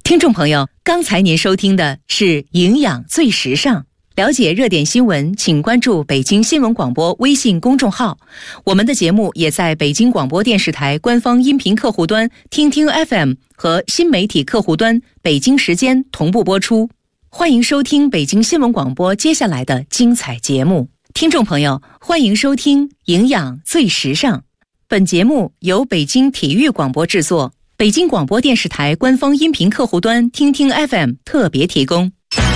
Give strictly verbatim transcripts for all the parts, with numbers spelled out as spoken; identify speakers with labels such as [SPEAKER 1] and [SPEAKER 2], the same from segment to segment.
[SPEAKER 1] 听众朋友，刚才您收听的是营养最时尚。了解热点新闻，请关注北京新闻广播微信公众号。我们的节目也在北京广播电视台官方音频客户端听听 F M 和新媒体客户端北京时间同步播出。欢迎收听北京新闻广播接下来的精彩节目。听众朋友，欢迎收听营养最时尚。本节目由北京体育广播制作，北京广播电视台官方音频客户端听听 F M 特别提供。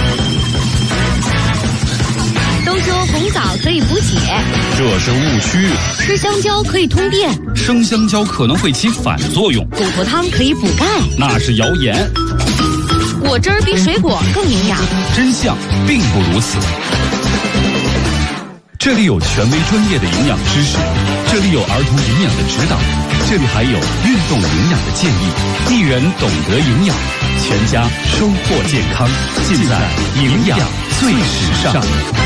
[SPEAKER 2] 都说红枣可以补血，
[SPEAKER 3] 这是误区。
[SPEAKER 2] 吃香蕉可以通便，
[SPEAKER 3] 生香蕉可能会起反作用。
[SPEAKER 2] 骨头汤可以补钙，
[SPEAKER 3] 那是谣言。
[SPEAKER 2] 果汁儿比水果更营养，
[SPEAKER 3] 真相并不如此。这里有权威专业的营养知识，这里有儿童营养的指导，这里还有运动营养的建议。一人懂得营养，全家收获健康，尽在营养最时尚。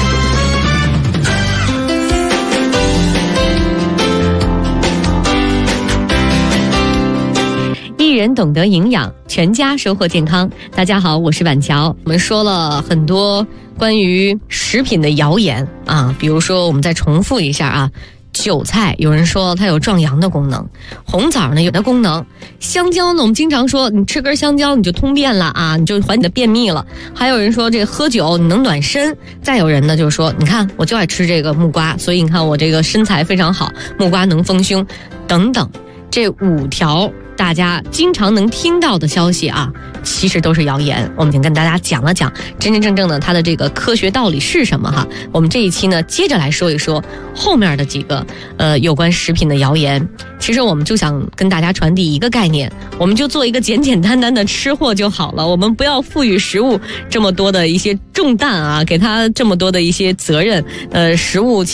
[SPEAKER 2] 一人懂得营养，全家收获健康。大家好，我是板桥。我们说了很多关于食品的谣言啊，比如说我们再重复一下啊，韭菜有人说它有壮阳的功能，红枣呢有的功能，香蕉呢我们经常说你吃根香蕉你就通便了啊，你就缓你的便秘了。还有人说这个喝酒你能暖身，再有人呢就是说你看我就爱吃这个木瓜，所以你看我这个身材非常好，木瓜能丰胸等等。这五条大家经常能听到的消息啊，其实都是谣言。我们已经跟大家讲了讲真真正正的它的这个科学道理是什么哈。我们这一期呢，接着来说一说后面的几个呃有关食品的谣言。其实我们就想跟大家传递一个概念，我们就做一个简简单单的吃货就好了，我们不要赋予食物这么多的一些重担啊，给它这么多的一些责任。呃，食物